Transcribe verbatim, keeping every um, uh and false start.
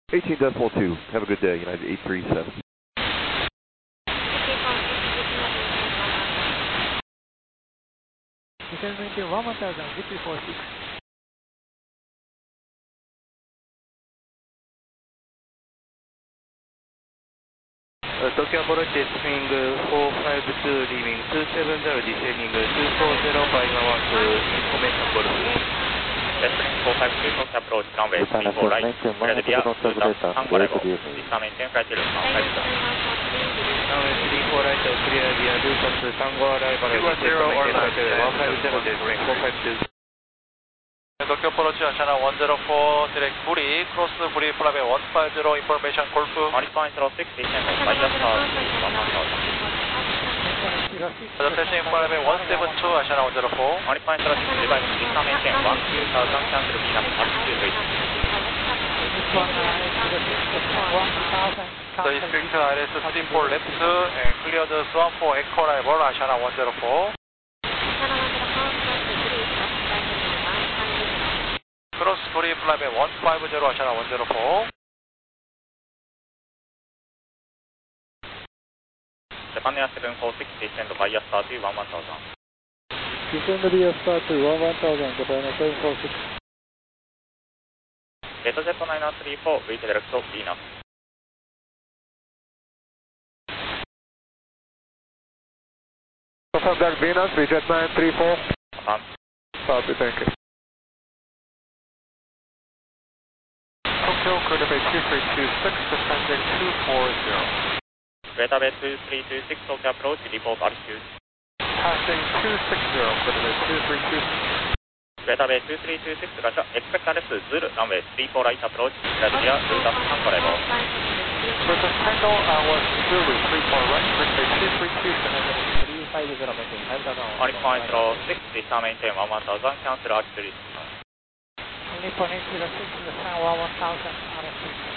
eighteen decimal two. Have a good day, United eight three seven. Descend maintain one one thousand, zip three four six. Tokyo approach swing four five two, leaving two seven zero, descending two four zero five one one to information golf. Western four five two, Tokyo approach runway three four right, clear the via, Busan, Tango level, descend maintain flight level one five two. Runway three four right, clear via, Busan to Tango arrival, descend maintain flight level one five zero, descend four five two. Tokyo approach Ashana one zero four, select Buri, cross Buri flight one five zero, information golf. Alpine zero six, descend on Bias Stars one one thousand. Rotation flight one seven two, Ashana one zero four. Alpine zero six, revive, descend maintain one two thousand, cancel V NAV altitude rate. So restrict R S three four left and clear the Swan four Echo arrival, Ashana one zero four. Cross Buri flight one five zero, Ashana one zero four. Japan Air seven four six, descend Bias Star to one one thousand. Descend via star to one one thousand, Japan seven four six. JetJet nine three four, reach direct to Venus. Confirm that Venus, Jet nine three four. Japan. Copy, thank you. Tokyo clear bay two three two six, descending two four zero. Delta Bay two three two six, Tokyo approach, report altitude. Passing two six zero, clear bay two three two six. Delta Bay two three two six, Russia, expect R S Zulu, runway three four right approach, clear via, Busan, Tango level. Busan Tango, hours Zulu three four right, clear bay two three two six. three five zero, maintain five thousand. Alpine zero six, descend maintain one one thousand, cancel altitude. Nippon eight zero six, descend one one thousand, R S